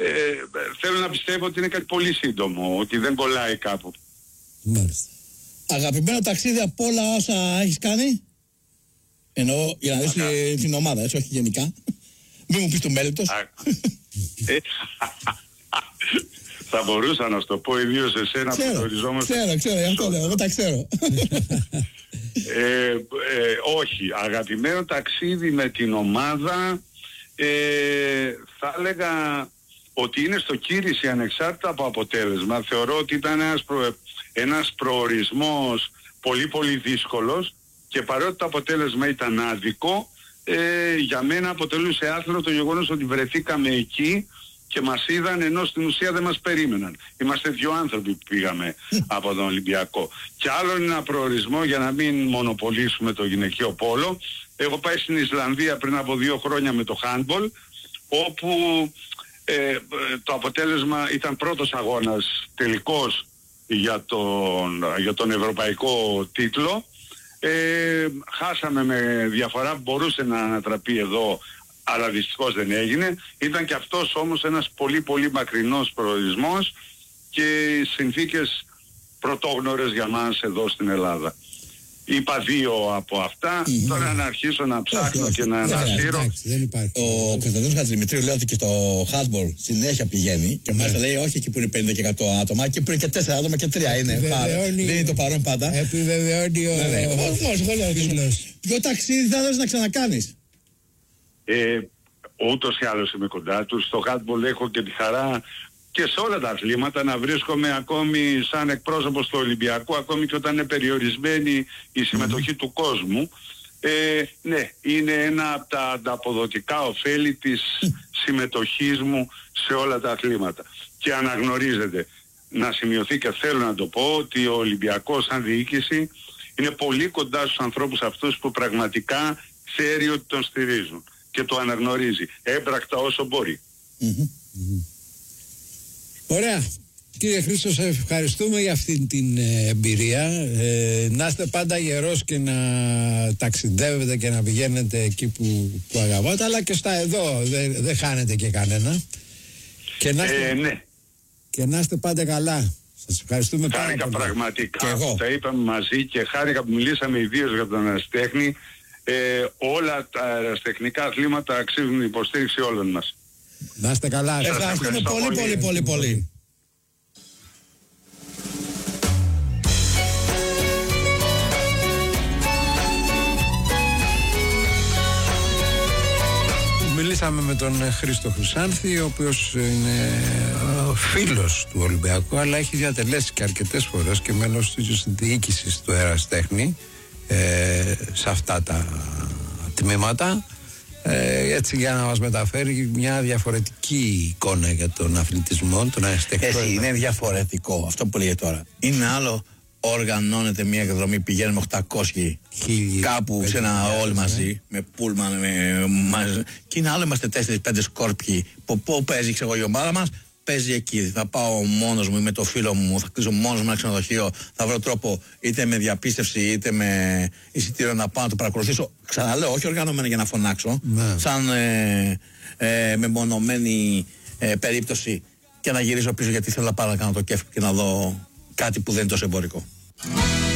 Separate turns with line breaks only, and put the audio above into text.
θέλω να πιστεύω ότι είναι κάτι πολύ σύντομο, ότι δεν κολλάει κάπου.
Μάλιστα. Αγαπημένο ταξίδι από όλα όσα έχεις κάνει? Εννοώ για να δεις την ομάδα, έτσι, όχι γενικά. Μην μου πεις το μέλητος.
Θα μπορούσα να σου το πω, ιδίως εσένα που γνωριζόμαστε.
Ξέρω, γι' αυτό λέω, εγώ τα ξέρω.
Όχι, αγαπημένο ταξίδι με την ομάδα, θα έλεγα ότι είναι στο Κύριση ανεξάρτητα από αποτέλεσμα. Θεωρώ ότι ήταν ένας προορισμός πολύ πολύ δύσκολος και παρότι το αποτέλεσμα ήταν άδικο, για μένα αποτελούσε άθλο το γεγονός ότι βρεθήκαμε εκεί και μας είδαν ενώ στην ουσία δεν μας περίμεναν. Είμαστε 2 άνθρωποι που πήγαμε από τον Ολυμπιακό. Και άλλο είναι ένα προορισμό, για να μην μονοπολίσουμε το γυναικείο πόλο. Έχω πάει στην Ισλανδία πριν από 2 χρόνια με το handball, όπου το αποτέλεσμα ήταν πρώτος αγώνας τελικός για τον ευρωπαϊκό τίτλο. Χάσαμε με διαφορά, μπορούσε να ανατραπεί εδώ, αλλά δυστυχώς δεν έγινε. Ήταν και αυτός όμως ένας πολύ πολύ μακρινός προορισμός και συνθήκες πρωτόγνωρες για μας εδώ στην Ελλάδα. Είπα 2 από αυτά, τώρα να αρχίσω να ψάχνω και να ανασύρω.
Ο Κωνσταντίνος Χατζημητρίου λέει ότι και στο handball συνέχεια πηγαίνει και μάλιστα λέει όχι εκεί που είναι 50 και 100 άτομα, και που είναι και 4 άτομα και 3 είναι. Δεν είναι το παρόν πάντα.
Επιβεβαιώνει ο φίλος.
Ποιο ταξίδι θα ήθελες να ξανακάνεις?
Ούτως ή άλλως είμαι κοντά του. Στο handball έχω και τη χαρά και σε όλα τα αθλήματα να βρίσκομαι ακόμη σαν εκπρόσωπος του Ολυμπιακού, ακόμη και όταν είναι περιορισμένη η συμμετοχή του κόσμου. Ναι, είναι ένα από τα ανταποδοτικά ωφέλη της συμμετοχής μου σε όλα τα αθλήματα. Και αναγνωρίζεται, να σημειωθεί και θέλω να το πω, ότι ο Ολυμπιακός σαν διοίκηση είναι πολύ κοντά στους ανθρώπους αυτούς που πραγματικά ξέρει ότι τον στηρίζουν και το αναγνωρίζει έμπρακτα όσο μπορεί.
Ωραία. Κύριε Χρήστο, σε ευχαριστούμε για αυτή την εμπειρία. Να είστε πάντα γερός και να ταξιδεύετε και να πηγαίνετε εκεί που αγαπάτε, αλλά και στα εδώ δεν χάνετε και κανένα. Και να είστε πάντα καλά. Σας ευχαριστούμε πάρα πολύ.
Χάρηκα πραγματικά που τα είπαμε μαζί και χάρηκα που μιλήσαμε ιδίως για τον αεραστέχνη. Όλα τα αεραστεχνικά αθλήματα αξίζουν την υποστήριξη όλων μας.
Να είστε καλά.
Ευχαριστούμε πολύ.
Μιλήσαμε με τον Χρήστο Χρυσάνθη, ο οποίος είναι φίλος του Ολυμπιακού, αλλά έχει διατελέσει και αρκετές φορές και μέλος της διοίκησης του αεραστέχνη σε αυτά τα τμήματα, έτσι για να μας μεταφέρει μια διαφορετική εικόνα για τον αθλητισμό, τον αεραστέχνη.
Είναι διαφορετικό αυτό που λέγε τώρα. Είναι άλλο οργανώνεται μια εκδρομή, πηγαίνουμε 800 κάπου σε ένα όλοι μαζί, με πούλμαν, και είναι άλλο είμαστε 4-5 σκόρπιοι που παίζει, ξέρω, η ομάδα μας παίζει εκεί. Θα πάω μόνος μου ή με το φίλο μου, θα κλείσω μόνος μου ένα ξενοδοχείο, θα βρω τρόπο είτε με διαπίστευση είτε με εισιτήριο να πάω να το παρακολουθήσω. Ξαναλέω, όχι οργανωμένα για να φωνάξω, σαν μεμονωμένη περίπτωση, και να γυρίσω πίσω γιατί θέλω να πάω να κάνω το κέφι και να δω κάτι που δεν είναι τόσο εμπορικό.